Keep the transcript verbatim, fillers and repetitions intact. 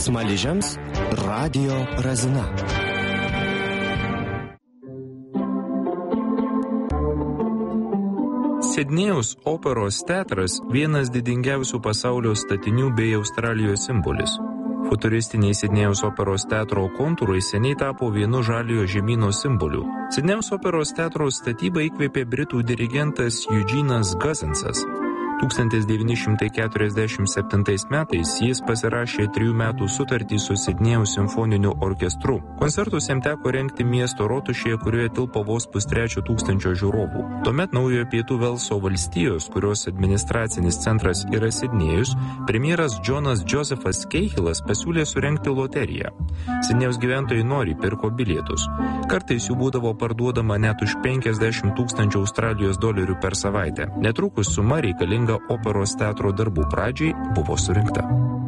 Smaližiams Radio Razina. Sidnėjaus operos teatras vienas didingiausių pasaulio statinių bei Australijos simbolis. Futuristiniai Sidnėjaus operos teatro kontūrai seniai tapo vienu žaliojo žemyno simboliu. Sidnėjaus operos teatro statybą įkvėpė britų dirigentas Eugenas Guzzensas. tūkstantis devyni šimtai keturiasdešimt septintais metais jis pasirašė trijų metų sutartį su Sidnėjaus simfoniniu orkestru. Koncertus jam teko rengti miesto rotušėje, kurioje tilpo vos pustrečio tūkstančio žiūrovų. Tuomet naujojo Pietų Velso valstijos, kurios administracinis centras yra Sidnėjus, premjeras Džonas Džozefas Keihilas pasiūlė surengti loteriją. Sidnėjaus gyventojai nori pirko bilietus. Kartais jų būdavo parduodama net už penkiasdešimt tūkstančių Australijos dolerių per savaitę. Netrukus suma reikalinga operos teatro darbų pradžiai buvo surinkta.